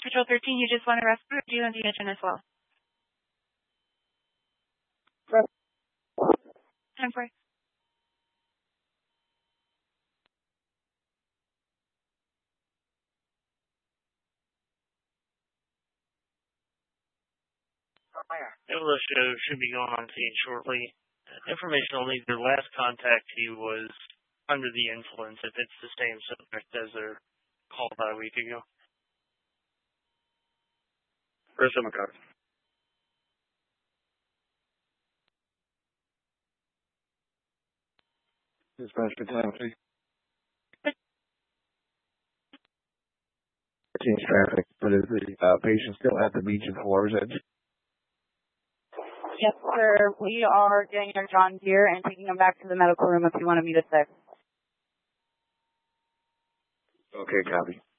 Patrol 13, you just want to rescue, or do you want the engine as well? 10-4. Militia should be going on scene shortly. Information only, their last contact to you was under the influence, if it's the same subject as their call about a week ago. Chris McCox. Dispatch fatality. Change traffic, but is the patient still at the beach in Flores Edge? Yes, sir. We are getting our John Deere and taking him back to the medical room if you want to meet us there. Okay, copy.